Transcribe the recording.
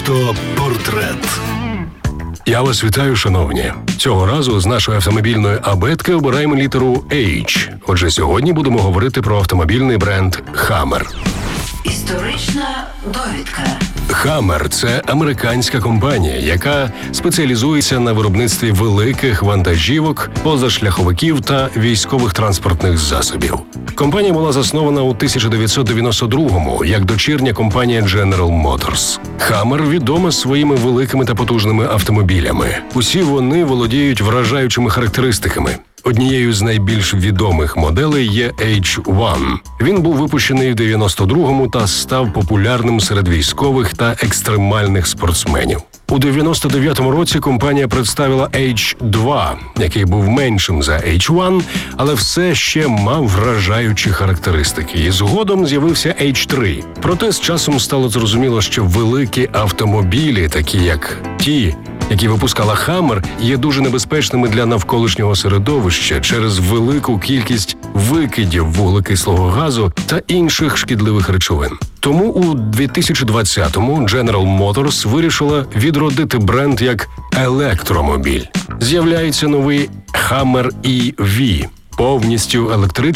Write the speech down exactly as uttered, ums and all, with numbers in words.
Автопортрет. Я вас вітаю, шановні. Цього разу з нашої автомобільної абетки обираємо літеру H. Отже, сьогодні будемо говорити про автомобільний бренд Hammer. Історична довідка. Hammer – це американська компанія, яка спеціалізується на виробництві великих вантажівок, позашляховиків та військових транспортних засобів. Компанія була заснована у тисяча дев'ятсот дев'яносто другому як дочірня компанія General Motors. Hammer відома своїми великими та потужними автомобілями. Усі вони володіють вражаючими характеристиками. Однією з найбільш відомих моделей є ейч один. Він був випущений в дев'яносто другому та став популярним серед військових та екстремальних спортсменів. У дев'яносто дев'ятому році компанія представила ейч два, який був меншим за ейч один, але все ще мав вражаючі характеристики. І згодом з'явився ейч три. Проте з часом стало зрозуміло, що великі автомобілі, такі як ті, які випускала Hammer, є дуже небезпечними для навколишнього середовища через велику кількість викидів вуглекислого газу та інших шкідливих речовин. Тому у дві тисячі двадцятому General Motors вирішила відродити бренд як електромобіль. З'являється новий Hammer і ві, повністю електричний